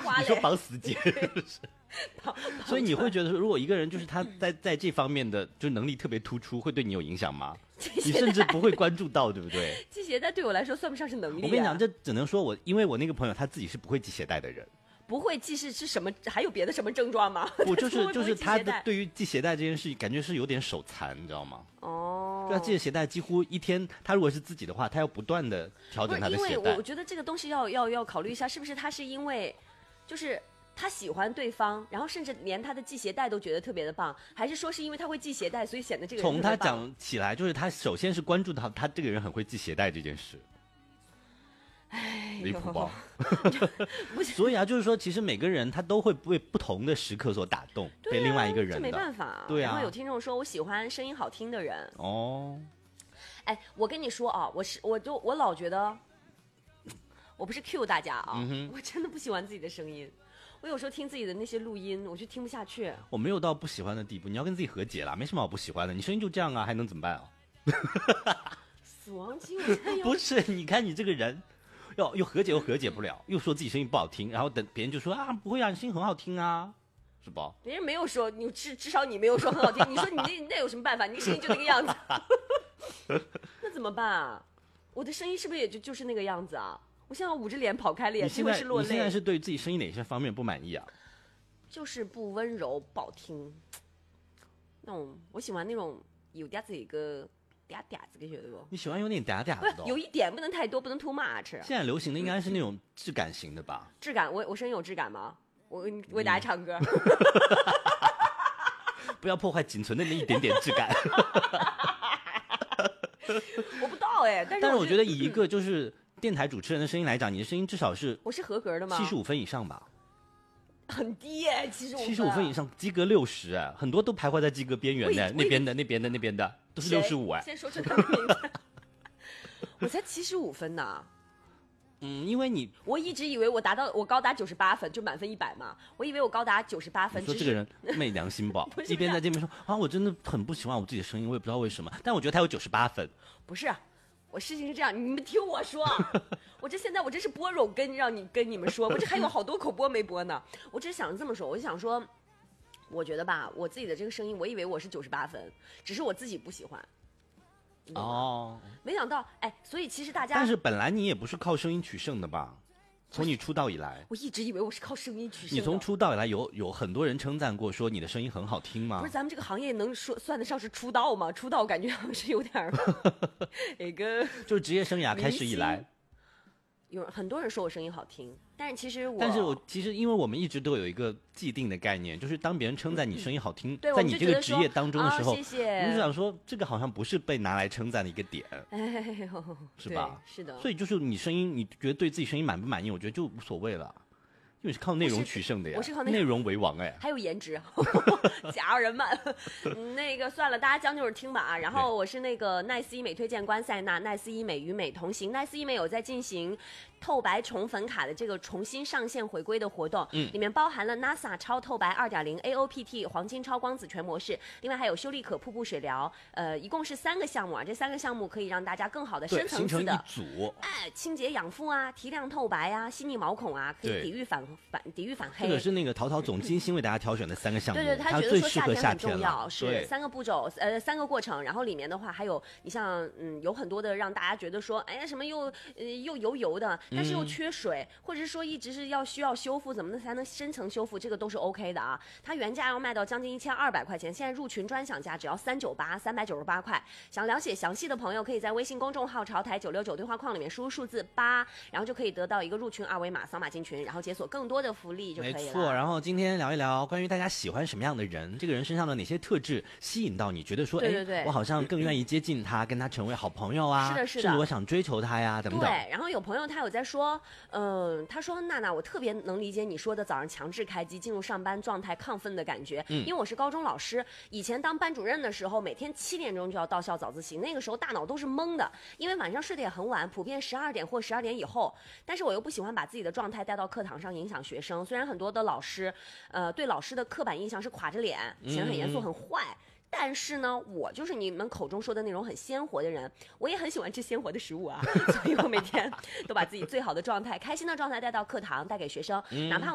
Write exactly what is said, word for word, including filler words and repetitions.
花嘞。 你说绑死结所以你会觉得说，如果一个人就是他在在这方面的就能力特别突出，会对你有影响吗？你甚至不会关注到，对不对？ 系鞋带对我来说算不上是能力、啊。 我跟你讲，这只能说我，因为我那个朋友他自己是不会系鞋带的人。 不会系是是什么？还有别的什么症状吗？ 我就是就是他的对于系鞋带这件事，感觉是有点手残，你知道吗？ 哦， 对啊，系鞋带几乎一天，他如果是自己的话，他要不断的调整他的鞋带。 因为我觉得这个东西要要要考虑一下，是不是他是因为就是他喜欢对方，然后甚至连他的系鞋带都觉得特别的棒，还是说是因为他会系鞋带，所以显得这个人从他讲起来，就是他首先是关注到他这个人很会系鞋带这件事。 哎， 离谱吧？所以啊，就是说，其实每个人他都会被不同的时刻所打动， 啊、 被另外一个人的， 这没办法。 对啊。 然后有听众说我喜欢声音好听的人。 哦。 哎，我跟你说啊，我是我就我老觉得，我不是 cue 大家啊、 嗯， 我真的不喜欢自己的声音。我有时候听自己的那些录音，我就听不下去。 我没有到不喜欢的地步，你要跟自己和解啦，没什么好不喜欢的。你声音就这样啊，还能怎么办啊？ 死亡机，我不是，你看你这个人。又又和解又和解不了，又说自己声音不好听，然后等别人就说啊不会啊，你声音很好听啊，是吧？ 别人没有说你至至少你没有说很好听，你说你那那有什么办法？你声音就那个样子，那怎么办啊？我的声音是不是也就就是那个样子啊？我现在捂着脸跑开了，也机会是落泪。 你现在是对自己声音哪些方面不满意啊？ 就是不温柔不好听，那种我喜欢那种有点子一个。嗲嗲子，你觉得不？ 你喜欢有点嗲嗲子的、哦， 有一点，不能太多，不能 too much。 现在流行的应该是那种质感型的吧？ 质感，我我声音有质感吗？我为大家唱歌， 嗯、不要破坏仅存的那一点点质感。 我不知道哎，但是但是我觉得以一个就是电台主持人的声音来讲，你的声音至少是我是合格的吗？ 七十五分以上吧。 很低耶，七十五分。 七十五分以上，及格六十哎，很多都徘徊在及格边缘的，那边的、那边的、那边的，都是六十五哎。 先说出他的名字。我才七十五分呢。 嗯，因为你， 我一直以为我达到我高达九十八分，就满分一百嘛。我以为我高达九十八分。 你说这个人昧良心吧？一边在这边说啊，我真的很不喜欢我自己的声音，我也不知道为什么，但我觉得他有九十八分。 不是。我事情是这样，你们听我说，我这现在我这是播肉根，让你跟你们说，我这还有好多口播没播呢。我只是想这么说，我就想说，我觉得吧，我自己的这个声音，我以为我是九十八分，只是我自己不喜欢。哦，没想到，哎，所以其实大家， 但是本来你也不是靠声音取胜的吧？从你出道以来， 我一直以为我是靠声音取胜的。 你从出道以来有有很多人称赞过，说你的声音很好听吗？ 不是，咱们这个行业能说算得上是出道吗？出道感觉好像是有点那个， 就是职业生涯开始以来， 有很多人说我声音好听，但是其实我， 但是我其实因为我们一直都有一个既定的概念，就是当别人称赞你声音好听， 嗯、 在你这个职业当中的时候， 哦、谢谢， 你就想说这个好像不是被拿来称赞的一个点， 哎呦， 是吧？ 是的， 所以就是你声音，你觉得对自己声音满不满意？我觉得就无所谓了。因为是靠内容取胜的呀， 我是靠内容为王哎， 还有颜值，假人们，那个算了，大家将就着听吧啊。然后我是那个奈斯医美推荐官塞纳，奈斯医美与美同行，奈斯医美有在进行透白宠粉卡的这个重新上线回归的活动，嗯，里面包含了 N A S A 超透白 二点零 A O P T 黄金超光子全模式，另外还有修丽可瀑布水疗，呃，一共是三个项目啊，这三个项目可以让大家更好的深层次的形成一组， 哎，清洁养肤啊，提亮透白啊，细腻毛孔啊，可以抵御反反抵御反黑。 这个是那个淘淘总精心为大家挑选的三个项目， 对对，他觉得说夏天很重要，是三个步骤，呃，三个过程。然后里面的话还有，你像嗯，有很多的让大家觉得说，哎呀，什么又呃又油油的，但是又缺水，嗯、或者是说一直是要需要修复，怎么才能深层修复，这个都是 OK 的啊。它原价要卖到将近一千二百块钱，现在入群专享价只要三九八，三百九十八块。想了解详细的朋友，可以在微信公众号潮台九六九对话框里面输入数字八，然后就可以得到一个入群二维码，扫码进群，然后解锁更多的福利就可以了。 没错，然后今天聊一聊关于大家喜欢什么样的人，这个人身上的哪些特质吸引到你，觉得说， 对对对， 哎，我好像更愿意接近他，跟他成为好朋友啊， 是的，是的， 甚至我想追求他呀，等等。 对，然后有朋友他有在说，嗯、呃，他说娜娜，我特别能理解你说的早上强制开机进入上班状态亢奋的感觉，嗯，因为我是高中老师，以前当班主任的时候，每天七点钟就要到校早自习，那个时候大脑都是懵的，因为晚上睡得也很晚，普遍十二点或十二点以后，但是我又不喜欢把自己的状态带到课堂上影响学生，虽然很多的老师，呃，对老师的刻板印象是垮着脸，显得很严肃、很坏。但是呢，我就是你们口中说的那种很鲜活的人，我也很喜欢吃鲜活的食物啊，所以我每天都把自己最好的状态、开心的状态带到课堂，带给学生，哪怕。